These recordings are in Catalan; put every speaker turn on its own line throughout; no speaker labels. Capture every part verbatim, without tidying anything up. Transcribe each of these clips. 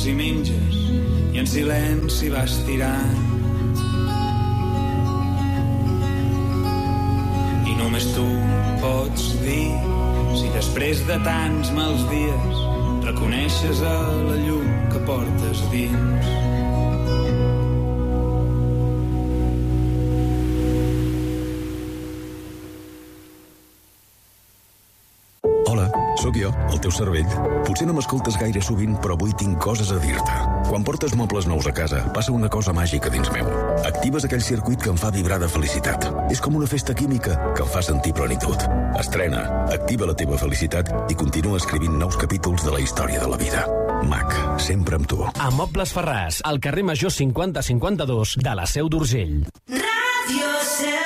i menges i en silenci vas tirant. I només tu pots dir si després de tants mals dies reconeixes a la llum que portes dins.
Sóc jo, el teu cervell. Potser no m'escoltes gaire sovint, però avui tinc coses a dir-te. Quan portes mobles nous a casa, passa una cosa màgica dins meu. Actives aquell circuit que em fa vibrar de felicitat. És com una festa química que em fa sentir plenitud. Estrena, activa la teva felicitat i continua escrivint nous capítols de la història de la vida. Mac, sempre amb tu.
A Mobles Ferràs, al carrer Major cinquanta cinquanta-dos de la Seu d'Urgell. Ràdio Seu.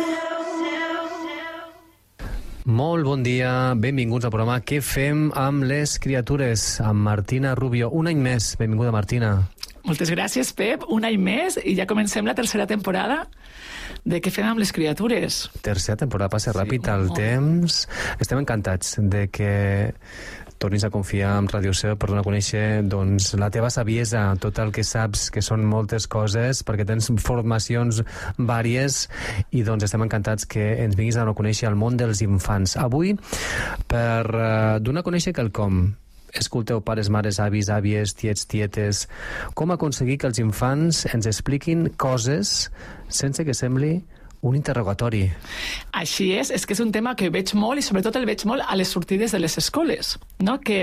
Molt bon dia, benvinguts al programa Què fem amb les criatures? Amb Martina Rubio. Un any més. Benvinguda, Martina.
Moltes gràcies, Pep. Un any més i ja comencem la tercera temporada de Què fem amb les criatures.
Tercera temporada, passa ràpid
sí,
el
molt.
temps. Estem encantats de que tornis a confiar en Ràdio Seu per donar a conèixer doncs, la teva saviesa, tot el que saps, que són moltes coses, perquè tens formacions vàries i doncs estem encantats que ens vinguis a donar a conèixer el món dels infants. Avui, per uh, donar a conèixer quelcom, escolteu pares, mares, avis, àvies, tiets, tietes, com aconseguir que els infants ens expliquin coses sense que sembli un interrogatori.
Així és, és que és un tema que veig molt i sobretot el veig molt a les sortides de les escoles, no? Que,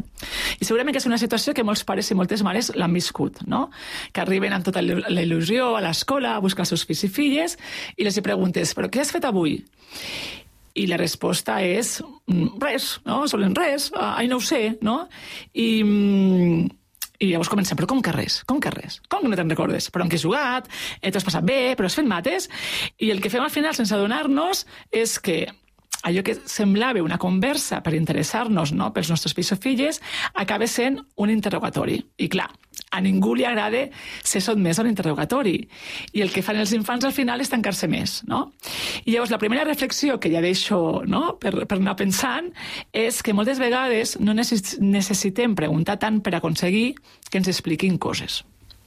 i segurament que és una situació que molts pares i moltes mares l'han viscut, no? Que arriben amb tota la il·lusió a l'escola a buscar els seus fills i filles i les preguntes, però què has fet avui? I la resposta és res, no? Solen res, ai, no ho sé, no? I... I llavors comencem, però com que res? Com que res? Com que no te'n recordes? Però en què has jugat? Eh, t'ho has passat bé? Però has fet mates? I el que fem al final, sense adonar-nos, és que allò que semblava una conversa per interessar-nos, no?, pels nostres fills o filles, acaba sent un interrogatori. I clar, a ningú li agrada ser sotmès a un interrogatori. I el que fan els infants al final és tancar-se més, no? I llavors la primera reflexió que ja deixo, no?, per, per anar pensant és que moltes vegades no necessitem preguntar tant per aconseguir que ens expliquin coses.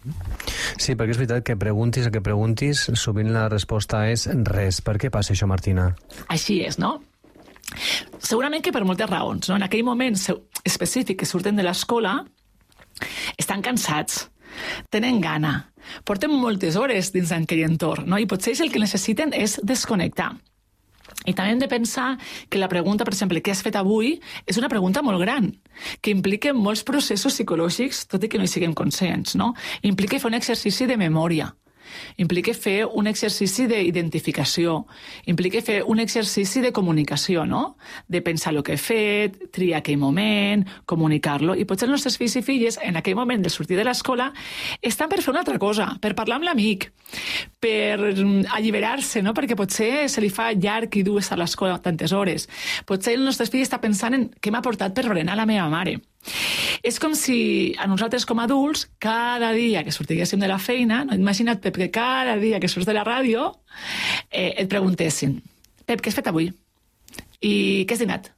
Sí, perquè és veritat que preguntis el que preguntis, sovint la resposta és res. Per què passa això, Martina?
Així és, no? Segurament que per moltes raons, no? En aquell moment específic que surten de l'escola, estan cansats, tenen gana, porten moltes hores dins d'aquell entorn, no? I potser el que necessiten és desconnectar. I també hem de pensar que la pregunta, per exemple, què has fet avui, és una pregunta molt gran, que implica molts processos psicològics, tot i que no hi siguem conscients, no? Implica fer un exercici de memòria, implica fer un exercici d'identificació, implica fer un exercici de comunicació, no? De pensar el que he fet, triar aquell moment, comunicar-lo. I potser els nostres fills i filles, en aquell moment de sortir de l'escola, estan per fer una altra cosa, per parlar amb l'amic, per alliberar-se, no? Perquè potser se li fa llarg i dur estar a l'escola tantes hores. Potser el nostre fill està pensant en què m'ha portat per berenar la meva mare. És com si a nosaltres com a adults, cada dia que sortiguéssim de la feina, no? Imagina't, Pep, que cada dia que surts de la ràdio eh, et preguntessin, Pep, què has fet avui? I què has dinat?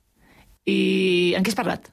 I en què has parlat?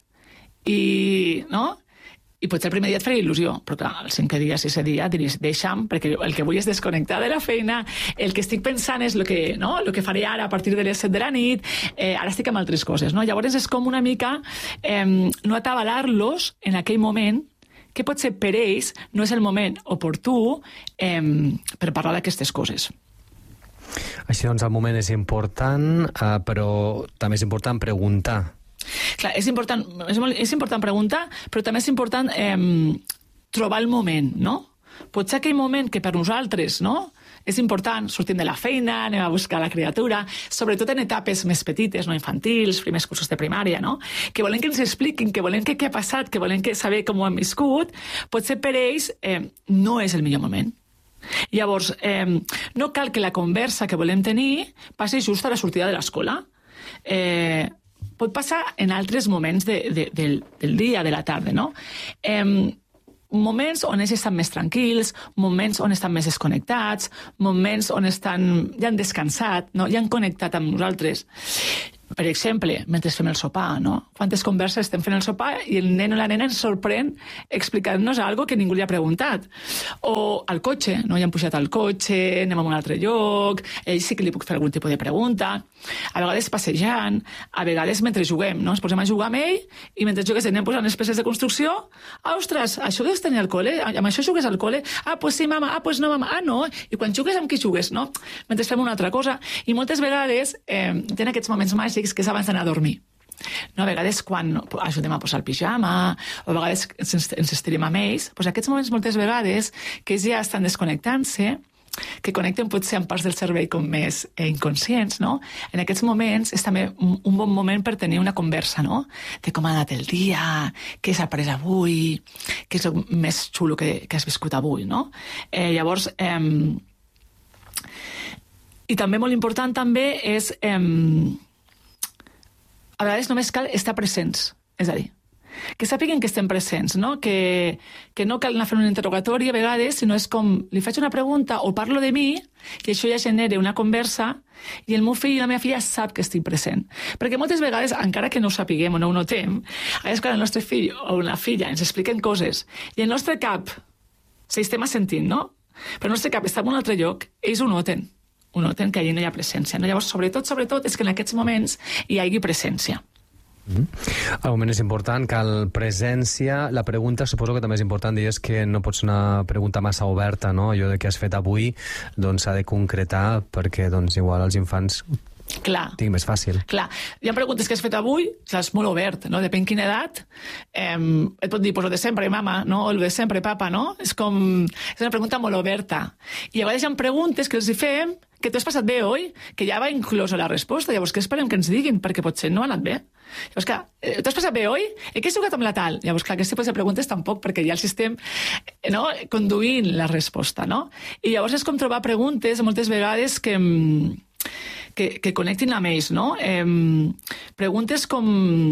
I, no? I potser el primer dia et faria il·lusió, però clar, el cinquè dia, sisè dia, diries, deixa'm, perquè el que vull és desconnectar de la feina, el que estic pensant és el que, no? el que faré ara a partir de les set de la nit, eh, ara estic amb altres coses, no? Llavors és com una mica eh, no atabalar-los en aquell moment que potser per ells no és el moment oportú eh, per parlar d'aquestes coses.
Així doncs el moment és important, eh, però també és important preguntar.
Clar, és important, és, molt, és important preguntar, però també és important eh, trobar el moment, no? Potser aquell moment que per nosaltres, no?, és important, sortim de la feina, anem a buscar la criatura, sobretot en etapes més petites, no infantils, primers cursos de primària, no?, que volen que ens expliquin, que volen que què ha passat, que volen que saber com ho han viscut, potser per ells eh, no és el millor moment. Llavors, eh, no cal que la conversa que volem tenir passi just a la sortida de l'escola. Eh, pot passar en altres moments de, de, del, del dia, de la tarda, no? Eh, moments on ells estan més tranquils, moments on estan més desconnectats, moments on estan, ja han descansat, no? Ja han connectat amb nosaltres. Per exemple, mentre fem el sopar, no? Quantes converses estem fent el sopar i el nen o la nena ens sorprèn explicant-nos alguna que ningú li ha preguntat. O al cotxe, no? Ja hem pujat al cotxe, anem a un altre lloc, ell sí que li puc fer algun tipus de pregunta. A vegades passejant, a vegades mentre juguem, no? Ens posem a jugar amb ell i mentre jugues anem posant les peces de construcció. Ah, ostres, això deus tenir al col·le? Amb això jugues al col·le? Ah, pues sí, mama. Ah, pues no, mama. Ah, no. I quan jugues, amb qui jugues, no? Mentre fem una altra cosa. I moltes vegades eh, tenen aquests moments màgics que és abans d'anar a dormir. No, a vegades quan ajudem a posar el pijama o a vegades ens, ens estirem amb ells, doncs aquests moments moltes vegades que ells ja estan desconnectant-se, que connecten potser amb parts del cervell com més eh, inconscients, no? En aquests moments és també un, un bon moment per tenir una conversa, no? De com ha anat el dia, què has après avui, què és el més xulo que, que has viscut avui, no? Eh, llavors, eh, i també molt important també és eh, a vegades només cal estar presents, és a dir, que sàpiguen que estem presents, no? Que, que no cal anar fent un interrogatori a vegades, sinó és com, li faig una pregunta o parlo de mi i això ja genera una conversa i el meu fill i la meva filla sap que estic present. Perquè moltes vegades, encara que no ho sapiguem o no ho notem, a vegades quan el nostre fill o una filla ens expliquen coses i el nostre cap s'estem assentint, no? Però el nostre cap està en un altre lloc, ells ho noten. Ho noten que allà no hi ha presència. No? Llavors, sobretot, sobretot, és que en aquests moments hi hagi presència.
Mm. El moment és important, cal presència. La pregunta suposo que també és important, deies que no pot ser una pregunta massa oberta, no? Allò de què has fet avui doncs s'ha de concretar perquè doncs, igual els infants
Clar.
tinc més fàcil.
Clar. Hi ha preguntes que has fet avui, és molt obert, no? Depèn quina edat. Eh, et pot dir, pues, lo de sempre, mama, no? O lo de sempre, papa, no? És com... És una pregunta molt oberta. I a vegades hi ha preguntes que els hi fem que t'ho has passat bé, oi? Que ja va inclosa la resposta. Llavors, què esperem que ens diguin? Perquè potser no ha anat bé. Llavors, clar, t'ho has passat bé, oi? I què has jugat amb la tal? Llavors, clar, aquest tipus de preguntes tampoc, perquè ja el estem, no, conduint la resposta, no? I llavors és com trobar preguntes moltes vegades que... que, que connectin amb ells, no? Eh, preguntes com...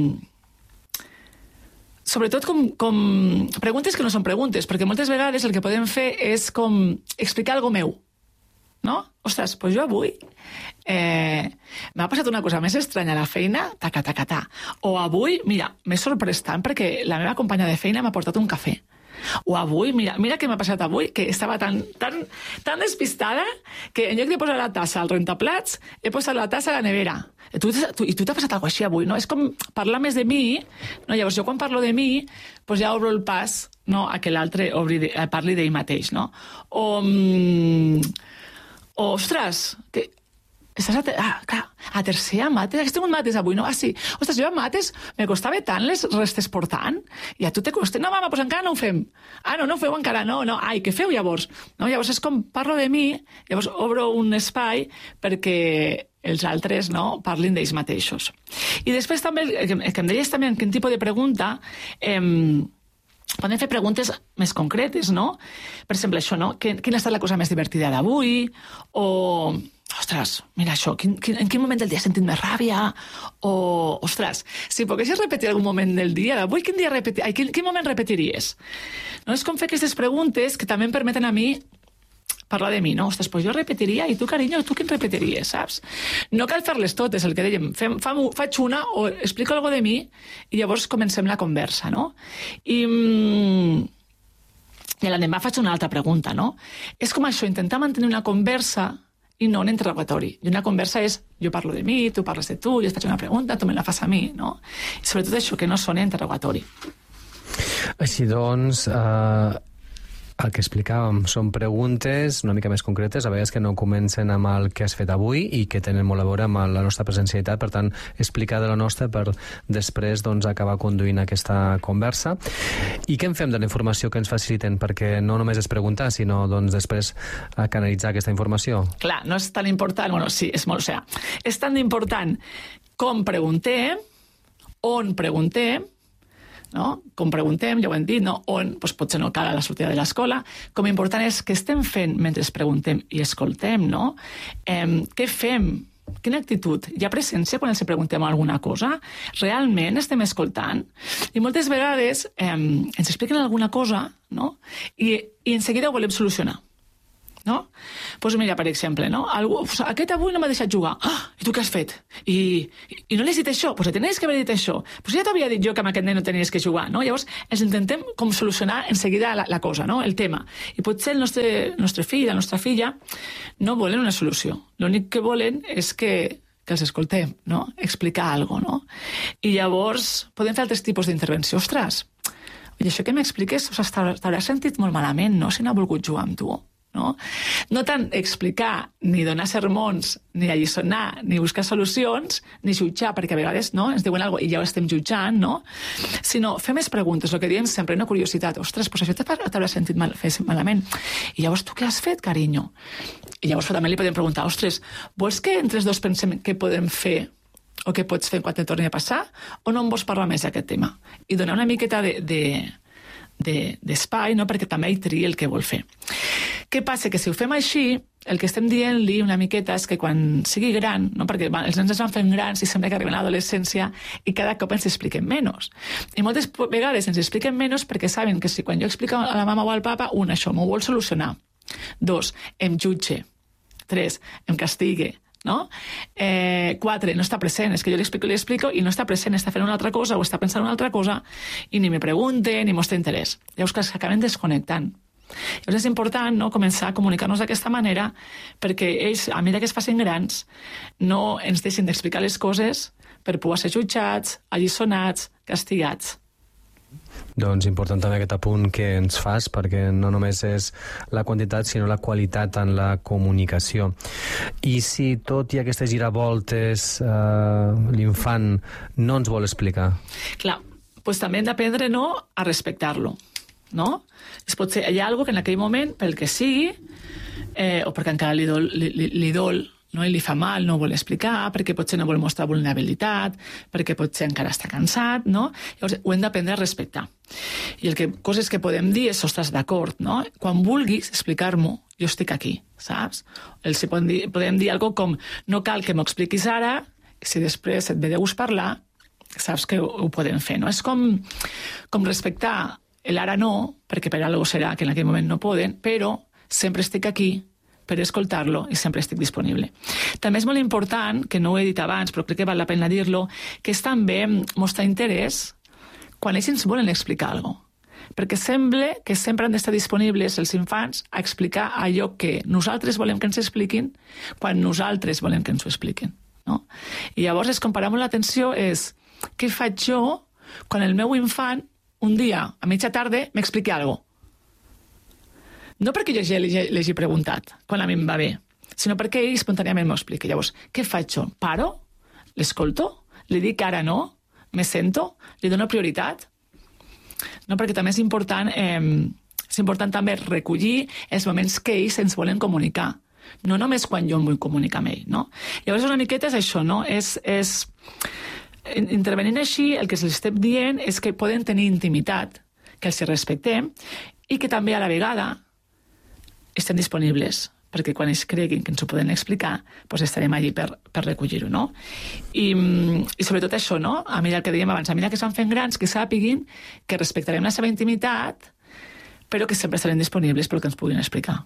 Sobretot com, com... Preguntes que no són preguntes, perquè moltes vegades el que podem fer és com explicar alguna meu, no? Ostres, doncs jo avui eh, m'ha passat una cosa més estranya a la feina, taca, taca, ta. O avui, mira, m'he sorprès tant perquè la meva companya de feina m'ha portat un cafè. O avui, mira, mira què m'ha passat avui, que estava tan, tan, tan despistada que en lloc de posar la tassa al rentaplats, he posat la tassa a la nevera. I tu, tu, i tu t'ha passat alguna cosa així avui, no? És com parlar més de mi, no? Llavors jo quan parlo de mi, doncs ja obro el pas, no, a que l'altre de, parli d'ell mateix, no? O... Mm, o, ostres, que... Estàs a, te... ah, clar, a tercer a mates? Has tingut mates avui, no? Ah, sí. Ostres, jo a mates me costava tant les restes portant i a tu te costa. No, mama, doncs encara no ho fem. Ah, no, no ho feu encara, no, no. Ai, què feu llavors? No, llavors és com parlo de mi, llavors obro un espai perquè els altres, no, parlin d'ells mateixos. I després també, el que em deies també en quin tipus de pregunta, eh, podem fer preguntes més concretes, no? Per exemple, això, no? Quina ha estat la cosa més divertida d'avui? O... Ostres, mira això, quin, quin, en quin moment del dia has sentit més ràbia? O, ostres, si poguessis repetir algun moment del dia d'avui, quin dia repetir, ai, quin, quin moment repetiries? No és com fer aquestes preguntes que també em permeten a mi parlar de mi, no? Ostres, doncs jo repetiria, i tu, carinyo, tu quin repetiries, saps? No cal fer-les totes, el que dèiem, fem, fa, faig una o explico alguna de mi i llavors comencem la conversa, no? I... I l'endemà faig una altra pregunta, no? És com això, intentar mantenir una conversa i no un interrogatori. I una conversa és, jo parlo de mi, tu parles de tu, jo et faig una pregunta, tu me la fas a mi, no? I sobretot això, que no soni interrogatori.
Així doncs, eh, el que explicàvem són preguntes una mica més concretes, a vegades que no comencen amb el que has fet avui i que tenen molt a veure amb la nostra presencialitat, per tant, explicar de la nostra per després doncs, acabar conduint aquesta conversa. I què en fem de la informació que ens faciliten? Perquè no només és preguntar, sinó doncs, després a canalitzar aquesta informació.
Clar, no és tan important, bueno, sí, és molt, o sigui, és tan important com preguntem, on preguntem, no? Com preguntem, ja ho hem dit, no? On doncs potser no cal a la sortida de l'escola. Com important és què estem fent mentre preguntem i escoltem, no? Eh, què fem? Quina actitud? Hi ha presència quan els preguntem alguna cosa? Realment estem escoltant? I moltes vegades eh, ens expliquen alguna cosa, no? I, i en seguida ho volem solucionar. no? Pues mira, per exemple, no? Algú, aquest avui no m'ha deixat jugar. Ah, i tu què has fet? I, i no li has dit això? Pues tenies que haver dit això. Pues ja t'havia dit jo que amb aquest nen no tenies que jugar, no? Llavors, ens intentem com solucionar en seguida la, la cosa, no? El tema. I potser el nostre, el nostre fill, la nostra filla, no volen una solució. L'únic que volen és que, que els escoltem, no? Explicar alguna cosa, no? I llavors podem fer altres tipus d'intervenció. Ostres, i això que m'expliques t'hauràs sentit molt malament, no?, si no ha volgut jugar amb tu. No? No tant explicar, ni donar sermons, ni alliçonar, ni buscar solucions, ni jutjar, perquè a vegades no, ens diuen alguna cosa i ja ho estem jutjant, no? Sinó fer més preguntes, el que diem sempre, una curiositat. Ostres, doncs això t'haurà sentit mal, fer malament. I llavors, tu què has fet, carinyo? I llavors també li podem preguntar, ostres, vols que entre els dos pensem què podem fer o què pots fer quan te torni a passar? O no en vols parlar més d'aquest tema? I donar una miqueta de... de d'espai, no? Perquè també hi triï el que vol fer. Què passa? Que si ho fem així, el que estem dient-li una miqueta és que quan sigui gran, no? Perquè els nens es van fent grans i sembla que arriben a l'adolescència i cada cop ens expliquen menys. I moltes vegades ens expliquen menys perquè saben que si quan jo explico a la mama o al papa, un, això m'ho vol solucionar. Dos, em jutge. Tres, em castigue. No? Eh, quatre, no està present, és que jo li explico, li explico i no està present, està fent una altra cosa o està pensant una altra cosa i ni me pregunte ni mostra interès. Llavors que s'acaben desconnectant. Llavors és important, no?, començar a comunicar-nos d'aquesta manera perquè ells, a mesura que es facin grans, no ens deixin d'explicar les coses per por a ser jutjats, alliçonats, castigats.
Doncs important també aquest apunt que ens fas, perquè no només és la quantitat sinó la qualitat en la comunicació. I si tot i aquestes giravoltes eh, l'infant no ens vol explicar?
Clar, doncs també hem d'aprendre, no?, a respectar-lo, no? Es pot ser, hi ha alguna que en aquell moment, pel que sigui, eh, o perquè encara li dol, li, li, li dol, no? I li fa mal, no vol explicar, perquè potser no vol mostrar vulnerabilitat, perquè potser encara està cansat, no? Llavors ho hem d'aprendre a respectar. I el que, coses que podem dir és, ostres, d'acord, no? Quan vulguis explicar-m'ho, jo estic aquí, saps? El, si podem dir, podem dir alguna com, no cal que m'ho expliquis ara, si després et ve de gust parlar, saps que ho, ho podem fer, no? És com, com respectar l'ara no, perquè per alguna cosa serà que en aquell moment no poden, però sempre estic aquí per escoltar-lo i sempre estic disponible. També és molt important, que no ho he dit abans, però crec que val la pena dir-lo, que és també mostrar interès quan ells ens volen explicar alguna cosa. Perquè sembla que sempre han d'estar disponibles els infants a explicar allò que nosaltres volem que ens expliquin quan nosaltres volem que ens ho expliquin. No? I llavors és com parar molt l'atenció, és què faig jo quan el meu infant un dia, a mitja tarda, m'expliqui alguna cosa. No perquè jo ja li hagi preguntat, quan a mi em va bé, sinó perquè ell espontàniament m'ho explica. Llavors, què faig jo? Paro? L'escolto? Li dic ara no? Me sento? Li dono prioritat? No, perquè també és important, eh, és important també recollir els moments que ells ens volen comunicar. No només quan jo em vull comunicar amb ell, no? Llavors una miqueta és això, no? És, és... Intervenint així, el que els estem dient és que poden tenir intimitat, que els respectem, i que també a la vegada estem disponibles, perquè quan ells creguin que ens ho poden explicar, doncs estarem allí per, per recollir-ho, no? I, i sobretot això, no? A mesura que dèiem abans, a mesura que s'han fent grans, que sàpiguin que respectarem la seva intimitat, però que sempre estarem disponibles pel que ens puguin explicar.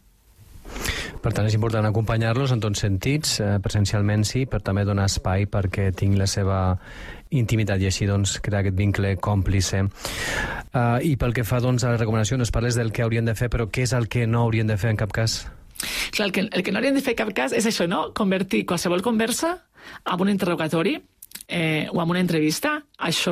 Per tant, és important acompanyar-los en tots sentits, eh, presencialment sí, però també donar espai perquè tingui la seva intimitat i així doncs crear aquest vincle còmplice. Uh, I pel que fa doncs, a la recomanació, no es parles del que haurien de fer, però què és el que no haurien de fer en cap cas?
Clar, el que, el que no haurien de fer en cap cas és això, no? Convertir qualsevol conversa en un interrogatori eh, o en una entrevista. Això,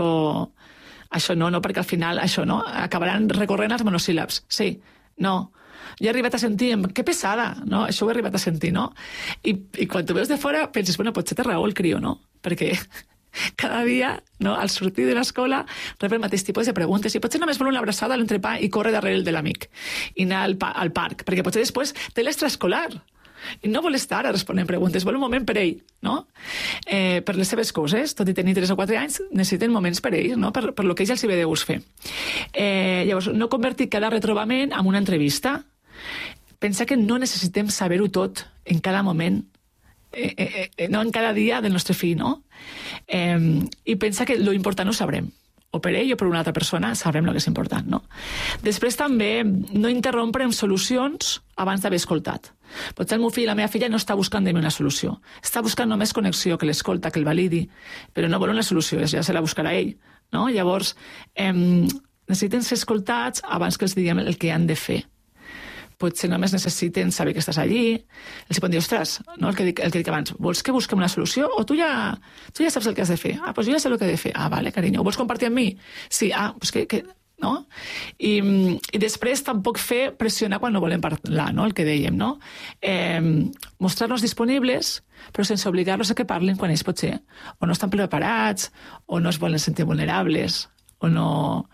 això no, no, perquè al final això no, acabaran recorrent als monosíl·labs. Sí, no. Jo he arribat a sentir, que pesada, no? Això ho he arribat a sentir, no? I, i quan tu veus de fora penses, bueno, potser té raó el crió, no? Perquè cada dia, no, al sortir de l'escola, rep el mateix tipus de preguntes i potser només vol una abraçada a l'entrepà i corre darrere el de l'amic i anar al, pa al parc, perquè potser després té l'extraescolar i no vol estar a responent preguntes, vol un moment per ell, no? Eh, per les seves coses, tot i tenir tres o quatre anys, necessiten moments per ells, no? Per, per lo que ells els hi ve de gust fer. Eh, llavors, no convertir cada retrobament en una entrevista. Pensa que no necessitem saber-ho tot en cada moment, eh, eh, eh, no en cada dia del nostre fill, no? Eh, I pensa que lo important ho sabrem. O per ell o per una altra persona sabrem el que és important, no? Després també no interrompre amb solucions abans d'haver escoltat. Potser el meu fill i la meva filla no està buscant de mi una solució. Està buscant només connexió, que l'escolta, que el validi, però no vol una solució, ja se la buscarà ell. No? Llavors, eh, necessiten ser escoltats abans que els diguem el que han de fer. Potser només necessiten saber que estàs allí. Els poden dir, ostres, no? el, que dic, el que dic abans, vols que busquem una solució o tu ja, tu ja saps el que has de fer? Ah, doncs jo ja sé el que he de fer. Ah, vale, carinyo. Ho vols compartir amb mi? Sí, ah, doncs que... que no? I, i després tampoc fer pressionar quan no volem parlar, no? El que dèiem, no? Eh, mostrar-nos disponibles, però sense obligar-los a que parlin quan ells potser o no estan preparats, o no es volen sentir vulnerables, o no...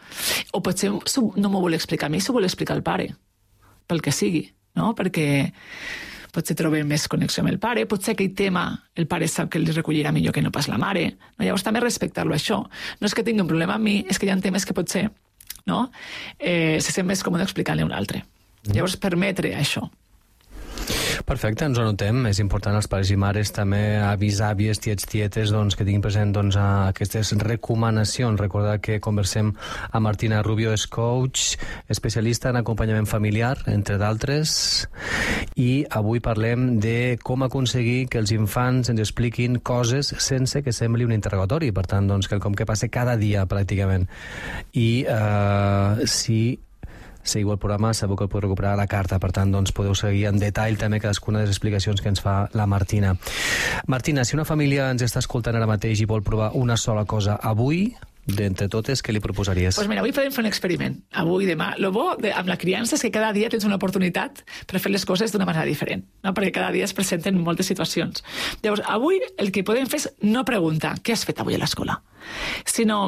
O potser no m'ho vol explicar a mi, s'ho vol explicar al pare, pel que sigui, no? Perquè potser trobem més connexió amb el pare, potser aquell tema el pare sap que li recollirà millor que no pas la mare. No? Llavors també respectar-lo, això. No és que tingui un problema amb mi, és que hi ha temes que potser no? eh, se sent més còmode explicar-li a un altre. Llavors, permetre això.
Perfecte, ens ho anotem. És important als pares i mares, també avis, àvies, tiets, tietes, doncs, que tinguin present doncs, aquestes recomanacions. Recordar que conversem amb Martina Rubio, és coach, especialista en acompanyament familiar, entre d'altres, i avui parlem de com aconseguir que els infants ens expliquin coses sense que sembli un interrogatori. Per tant, doncs, quelcom que passa cada dia, pràcticament. I eh, si seguiu el programa, sabeu que el podeu recuperar a la carta, per tant, doncs, podeu seguir en detall també cadascuna de les explicacions que ens fa la Martina. Martina, si una família ens està escoltant ara mateix i vol provar una sola cosa avui, d'entre totes, què li proposaries?
Pues mira, avui podem fer un experiment. Avui, demà. Lo bo de, amb la criança és que cada dia tens una oportunitat per fer les coses d'una manera diferent, no? Perquè cada dia es presenten moltes situacions. Llavors, avui el que podem fer és no preguntar què has fet avui a l'escola, sinó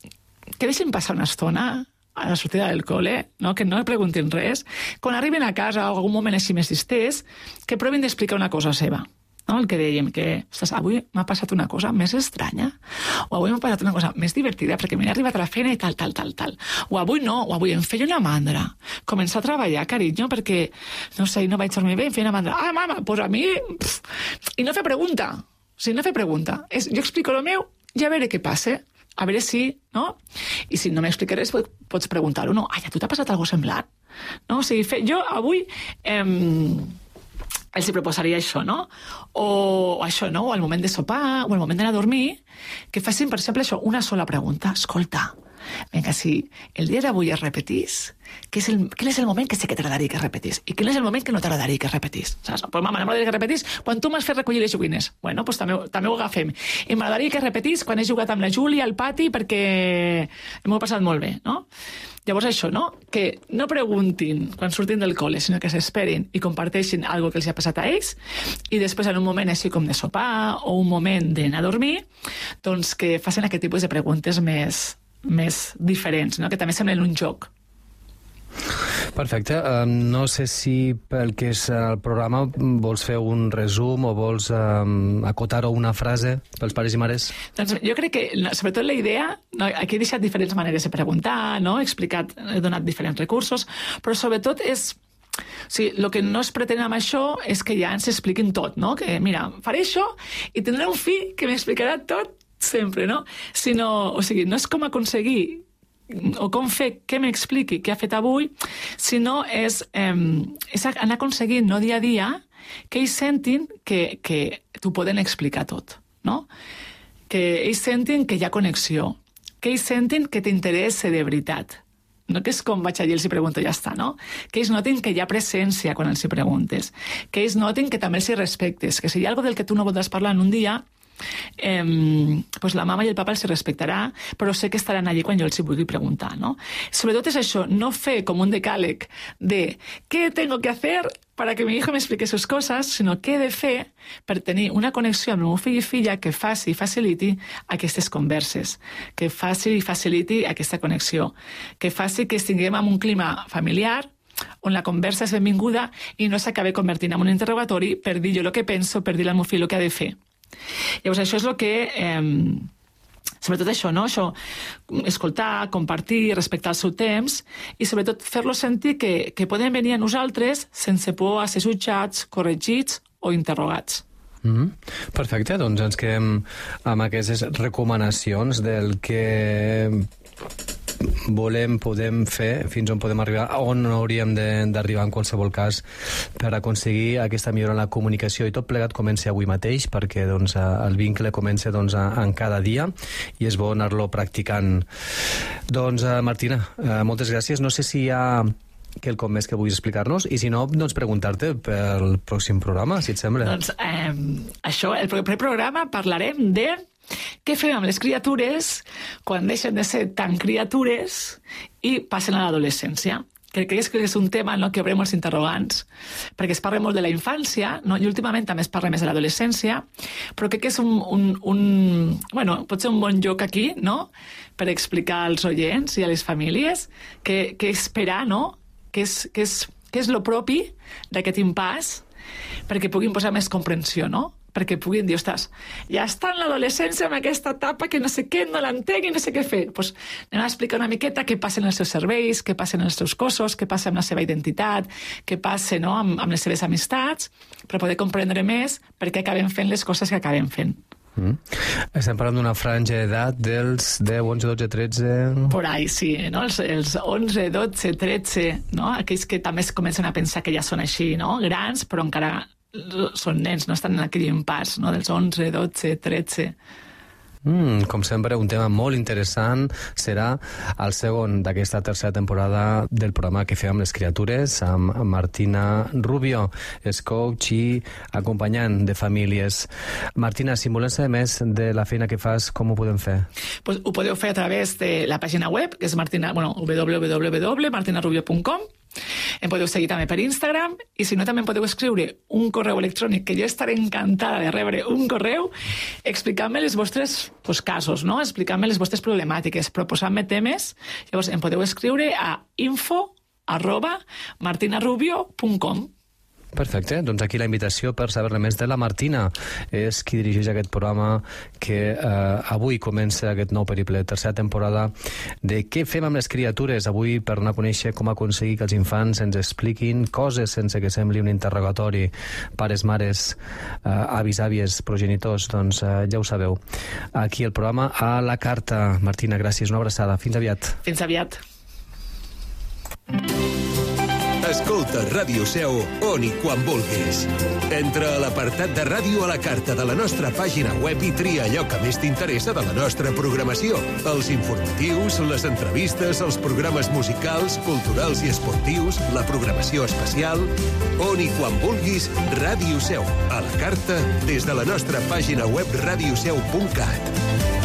que deixin passar una estona a la sortida del col·le, no? Que no preguntin res. Quan arriben a casa o algun moment així més distès, que provin d'explicar una cosa seva. No? El que dèiem, que ostres, avui m'ha passat una cosa més estranya, o avui m'ha passat una cosa més divertida perquè m'he arribat a la feina i tal, tal, tal, tal. O avui no, o avui em feia una mandra. Començar a treballar, carinyo, perquè, no sé, no vaig dormir bé, em feia una mandra. Ah, mama, doncs a mi... Pff. I no fer pregunta. O sigui, no fer pregunta. És, jo explico el meu i a veure què passa. A veure si, no? I si no m'explicaràs, pots preguntar-ho, no? Ai, a tu t'ha passat alguna cosa semblant? No? O sigui, fe... jo avui eh, els hi proposaria això, no? O, o això, no? O al moment de sopar, o al moment d'anar a dormir, que facin, per exemple, això, una sola pregunta. Escolta, vinga, si el dia d'avui es repetís, què és el, quin és el moment que sé que t'agradaria que es repetís? I quin és el moment que no t'agradaria que es repetís? Saps? Pues mama, no m'agradaria que es repetís quan tu m'has fet recollir les joguines. Bueno, pues també, també ho agafem. I m'agradaria que es repetís quan he jugat amb la Júlia al pati perquè m'ho he passat molt bé, no? Llavors això, no? Que no preguntin quan surtin del col·le, sinó que s'esperin i comparteixin alguna que els ha passat a ells, i després en un moment així com de sopar o un moment d'anar a dormir, doncs que facin aquest tipus de preguntes més, més diferents, no? Que també semblen un joc.
Perfecte. Um, no sé si pel que és el programa vols fer un resum o vols um, acotar-ho una frase pels pares i mares?
Doncs jo crec que, sobretot la idea, no, aquí he deixat diferents maneres de preguntar, no? He explicat, he donat diferents recursos, però sobretot és... O sigui, el que no es pretén amb això és que ja ens expliquin tot, no? Que, mira, faré això i tindré un fill que m'explicarà tot sempre, no? Sinó, o sigui, no és com aconseguir o com fer que m'expliqui què ha fet avui, sinó és, eh, és anar aconseguint, no dia a dia, que ells sentin que, que t'ho poden explicar tot, no? Que ells sentin que hi ha connexió, que ells sentin que t'interessa de veritat. No que és com vaig allà i els hi pregunto i ja està, no? Que ells notin que hi ha presència quan els hi preguntes, que ells notin que també els hi respectes, que si hi ha alguna del que tu no voldràs parlar en un dia, Eh, pues la mama i el papa els respectarà, però sé que estaran allí quan jo els hi vulgui preguntar, no? Sobretot és això, no fer com un decàleg de què tengo que hacer para que mi hijo me explique sus cosas, sinó què he de fer per tenir una connexió amb el meu fill i filla que faci i faciliti aquestes converses, que faci i faciliti aquesta connexió, que faci que estiguem en un clima familiar on la conversa és benvinguda i no s'acabi convertint en un interrogatori per dir jo el que penso, per dir al meu fill el que ha de fer. Llavors això és el que eh, sobretot això, no? Això, escoltar, compartir, respectar el seu temps i sobretot fer-los sentir que, que poden venir a nosaltres sense por a ser jutjats, corregits o interrogats.
Mm-hmm. Perfecte, doncs ens quedem amb aquestes recomanacions del que volem, podem fer, fins on podem arribar, on hauríem d'arribar en qualsevol cas per aconseguir aquesta millora en la comunicació, i tot plegat comença avui mateix, perquè doncs, el vincle comença doncs, en cada dia i és bo anar-lo practicant. Doncs, Martina, moltes gràcies. No sé si hi ha quelcom més que vulguis explicar-nos, i si no, doncs preguntar-te pel pròxim programa, si et sembla.
Doncs eh, això, el proper programa parlarem de què fem amb les criatures quan deixen de ser tan criatures i passen a l'adolescència. Crec que és un tema, no, que obre molts interrogants, perquè es parla molt de la infància, no? I últimament també es parla més de l'adolescència, però crec que és un, un, un, bueno, pot ser un bon lloc aquí, no?, per explicar als oients i a les famílies què, què esperar, no?, què és, què és, què és lo propi d'aquest impàs, perquè puguin posar més comprensió, no?, perquè puguin dir, ostres, ja està en l'adolescència en aquesta etapa que no sé què, no l'entenc i no sé què fer. Doncs anem a explicar una miqueta què passa en els seus cervells, què passa en els seus cossos, què passa amb la seva identitat, què passa, no?, amb, amb les seves amistats, per poder comprendre més per què acabem fent les coses que acabem fent.
Mm. Estem parlant d'una franja d'edat dels deu, onze, dotze, tretze...
Por ahí, sí, no? Els, els onze, dotze, tretze, no? Aquells que també es comencen a pensar que ja són així, no?, grans, però encara són nens, no estan en aquell impàs, no?, dels onze, dotze, tretze...
Mm, com sempre, un tema molt interessant. Serà el segon d'aquesta tercera temporada del programa que fem amb les criatures, amb Martina Rubio, és coach i acompanyant de famílies. Martina, si volem saber més de la feina que fas, com ho podem fer?
Pues ho podeu fer a través de la pàgina web, que és martina, bueno, w w w punt martina rubio punt com. Em podeu seguir també per Instagram, i si no també em podeu escriure un correu electrònic, que jo estaré encantada de rebre un correu explicant-me els vostres pues, casos, no? Explicant-me les vostres problemàtiques, proposant-me temes. Llavors em podeu escriure a info arroba martinarubio punt com.
Perfecte, doncs aquí la invitació per saber-ne més de la Martina. És qui dirigeix aquest programa que eh, avui comença aquest nou periple, tercera temporada de què fem amb les criatures. Avui per anar a conèixer com aconseguir que els infants ens expliquin coses sense que sembli un interrogatori. Pares, mares, eh, avis, àvies, progenitors, doncs eh, ja ho sabeu. Aquí el programa a la carta. Martina, gràcies, una abraçada. Fins aviat.
Fins aviat.
Escolta Ràdio Seu on i quan vulguis. Entra a l'apartat de Ràdio a la carta de la nostra pàgina web i tria allò que més t'interessa de la nostra programació. Els informatius, les entrevistes, els programes musicals, culturals i esportius, la programació especial. On i quan vulguis, Ràdio Seu. A la carta des de la nostra pàgina web radioseu punt cat.